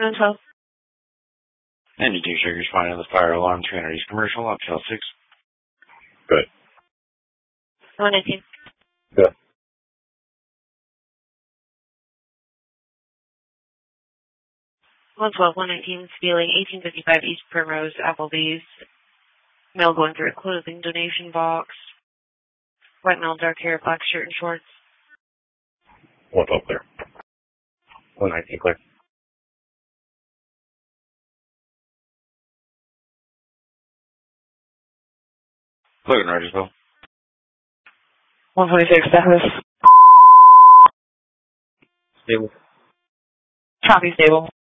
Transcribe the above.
112. And you do check your spine on the fire alarm, 300 East Commercial, upsell 6. Good. 119. Good. 112, 119, stealing 1855 East Primrose, Applebee's. Mail going through a clothing donation box. White male, dark hair, black shirt and shorts. 112 clear. 119 clear. Logan Rogersville. 126, Dallas. Stable. Choppy stable.